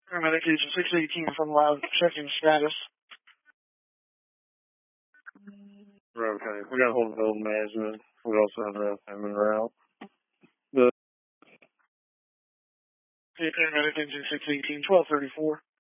Paramedic Agent 618 from Loud, checking status. Okay, we got a hold of building management. We also have a family route. Paramedic Agent 618, 1234.